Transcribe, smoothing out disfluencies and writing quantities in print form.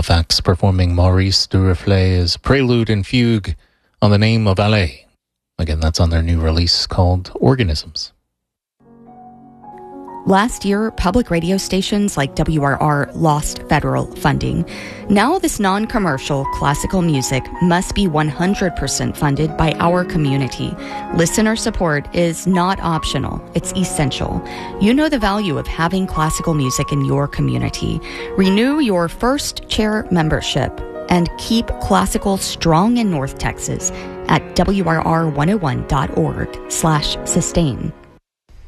Halifax performing Maurice Duruflé's Prelude and Fugue on the Name of LA. Again, that's on their new release called Organisms. Last year, public radio stations like WRR lost federal funding. Now this non-commercial classical music must be 100% funded by our community. Listener support is not optional, it's essential. You know the value of having classical music in your community. Renew your First Chair membership and keep classical strong in North Texas at WRR101.org/sustain.